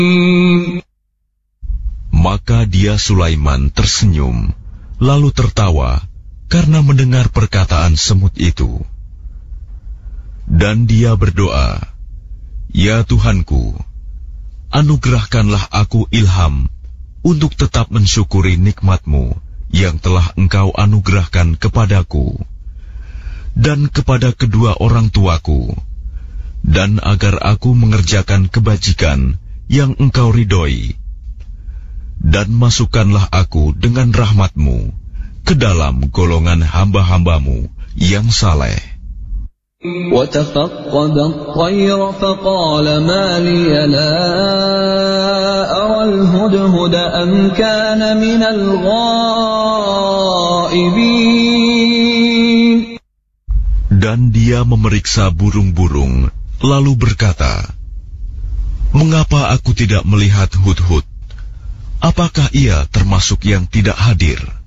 Maka dia Sulaiman tersenyum, lalu tertawa karena mendengar perkataan semut itu. Dan dia berdoa, "Ya Tuhanku, anugerahkanlah aku ilham untuk tetap mensyukuri nikmat-Mu yang telah Engkau anugerahkan kepadaku dan kepada kedua orang tuaku, dan agar aku mengerjakan kebajikan yang Engkau ridhoi, dan masukkanlah aku dengan rahmat-Mu ke dalam golongan hamba-hamba-Mu yang saleh." وَتَفَقَّدَ الطَّيْرَ فَقَالَ مَا لِيَ لَا أَرَى الْهُدْهُدَ أَمْ كَانَ مِنَ الْغَائِبِينَ. Dan dia memeriksa burung-burung, lalu berkata, "Mengapa aku tidak melihat hudhud? Apakah ia termasuk yang tidak hadir?"